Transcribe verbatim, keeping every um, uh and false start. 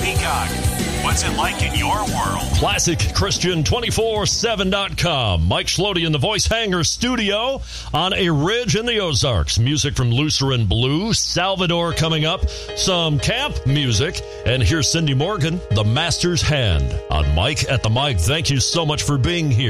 Peacock. What's it like in your world? Classic Christian two four seven dot com. Mike Schlody in the Voice Hanger studio on a ridge in the Ozarks. Music from Lutheran Blue, Salvador coming up, some camp music, and here's Cindy Morgan, The Master's Hand on Mike at the Mic. Thank you so much for being here.